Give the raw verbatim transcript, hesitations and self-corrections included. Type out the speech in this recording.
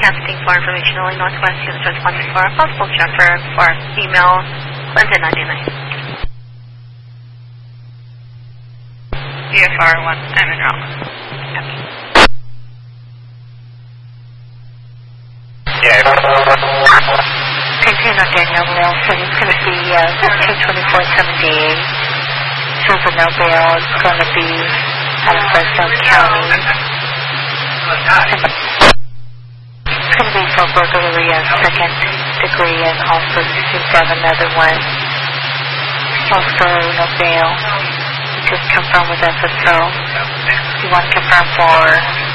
Casting for information only, Northwest is responding for a possible transfer for email Clinton ninety-nine. D F R one, I'm in wrong. Yeah. Container Daniel Nelson, it's going to be uh, fifteen twenty-four seventy-eight. Shows a no bail. It's going to be out of Fresno County. It's going to be for burglary of second degree, and also you've got another one. Also no bail. Just confirm with S S O. You want to confirm for